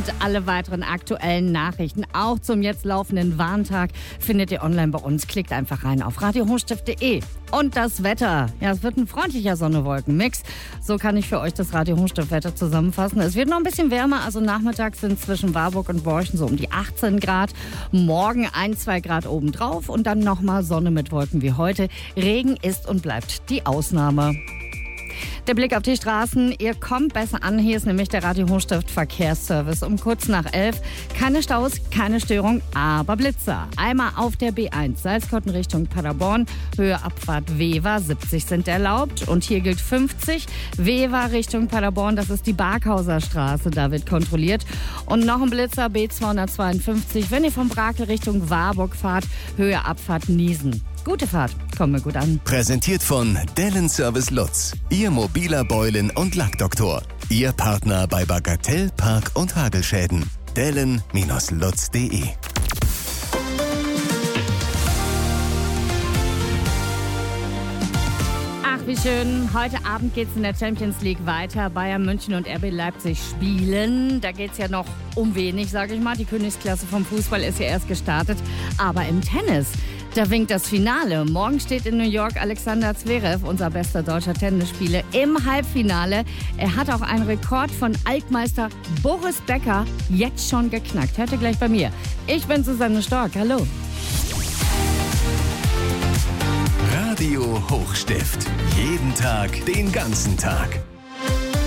und alle weiteren aktuellen Nachrichten, auch zum jetzt laufenden Warntag, findet ihr online bei uns. Klickt einfach rein auf radiohochstift.de. Und das Wetter. Ja, es wird ein freundlicher Sonne-Wolken-Mix. So kann ich für euch das Radio Hochstift-Wetter zusammenfassen. Es wird noch ein bisschen wärmer, also nachmittags sind zwischen Warburg und Borchen so um die 18 Grad. Morgen 1-2 Grad obendrauf und dann nochmal Sonne mit Wolken wie heute. Regen ist und bleibt die Ausnahme. Der Blick auf die Straßen, ihr kommt besser an. Hier ist nämlich der Radio Hochstift Verkehrsservice um kurz nach 11. Keine Staus, keine Störung, aber Blitzer. Einmal auf der B1 Salzkotten Richtung Paderborn, Höhe Abfahrt Wever, 70 sind erlaubt. Und hier gilt 50, Wever Richtung Paderborn, das ist die Barkhauser Straße, da wird kontrolliert. Und noch ein Blitzer B252, wenn ihr von Brakel Richtung Warburg fahrt, Höhe Abfahrt Niesen. Gute Fahrt, kommen wir gut an. Präsentiert von Dellen Service Lutz, Ihr mobiler Beulen- und Lackdoktor. Ihr Partner bei Bagatell, Park- und Hagelschäden. Dellen-lutz.de. Ach, wie schön. Heute Abend geht's in der Champions League weiter. Bayern München und RB Leipzig spielen. Da geht's ja noch um wenig, sage ich mal. Die Königsklasse vom Fußball ist ja erst gestartet. Aber im Tennis, da winkt das Finale. Morgen steht in New York Alexander Zverev, unser bester deutscher Tennisspieler, im Halbfinale. Er hat auch einen Rekord von Altmeister Boris Becker jetzt schon geknackt. Hört ihr gleich bei mir. Ich bin Susanne Stork. Hallo. Radio Hochstift. Jeden Tag, den ganzen Tag.